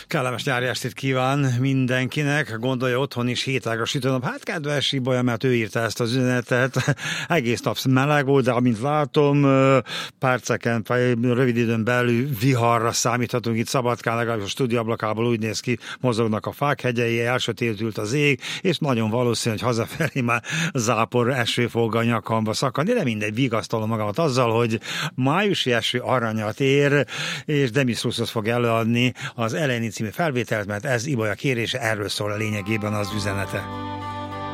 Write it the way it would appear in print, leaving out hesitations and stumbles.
Kellemes nyári estét kíván mindenkinek, gondolja otthon is hétágas sütőnap. Hát kedves Ibolya, mert ő írta ezt az üzenetet, egész nap meleg volt, de amint látom, perceken, rövid időn belül viharra számíthatunk itt Szabadkán, legalábbis a stúdió ablakából úgy néz ki, mozognak a fák hegyei, elsötétült az ég, és nagyon valószínű, hogy hazafelé már zápor eső fog a nyakamba szakadni, de mindegy, vigasztalom magamat azzal, hogy májusi eső aranyat ér, és Demis Roussos fog előadni az Eleni című felvételt, mert ez Ibolya kérése, erről szól a lényegében az üzenete.